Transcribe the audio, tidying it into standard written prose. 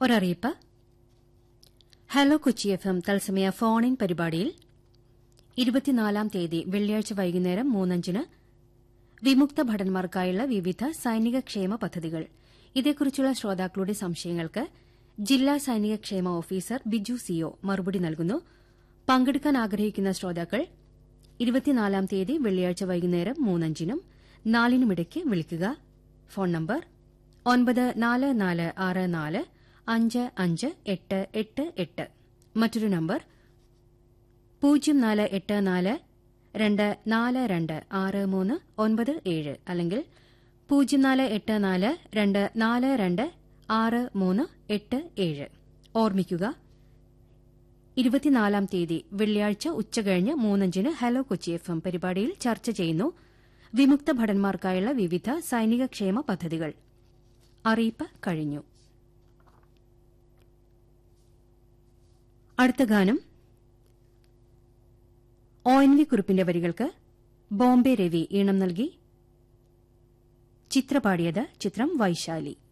ഒരറിയിപ്പ്. Hello Kochi FM തത്സമയ phone in പരിപാടിയിൽ 24-ാം തീയതി വെള്ളിയാഴ്ച വൈകുന്നേരം 3:05 വിമുക്ത ഭടന്മാർക്കായുള്ള വിവിധ സൈനിക ക്ഷേമ പദ്ധതികൾ ഇതേക്കുറിച്ചുള്ള ശ്രോതാക്കളുടെ സംശയങ്ങൾക്ക് ജില്ലാ സൈനിക ക്ഷേമ ഓഫീസർ ബിജു സിഒ മറുപടി നൽകുന്നു. പങ്കെടുക്കാൻ ആഗ്രഹിക്കുന്ന ശ്രോതാക്കൾ 24-ാം തീയതി വെള്ളിയാഴ്ച വൈകുന്നേരം 3:05-നും 4:00-നും ഇടയ്ക്ക് വിളിക്കുക. Phone number 9464455888. മറ്റൊരു നമ്പർ 0484242637 അല്ലെങ്കിൽ 0484242637. ഓർമ്മിക്കുക, 24-ാം തീയതി വെള്ളിയാഴ്ച ഉച്ചകഴിഞ്ഞ് 3:05 ഹലോ കൊച്ചി FM പരിപാടിയിൽ ചർച്ച ചെയ്യുന്നു വിമുക്ത ഭടന്മാർക്കായുള്ള വിവിധ സൈനിക ക്ഷേമ പദ്ധതികൾ. അറിയിപ്പ് കഴിഞ്ഞു. അടുത്ത ഗാനം ONV കുറിപ്പിന്റെ വരികൾക്ക് ബോംബെ രവി ഈണം നൽകി. ചിത്രപാടിയത് ചിത്രം വൈശാലി.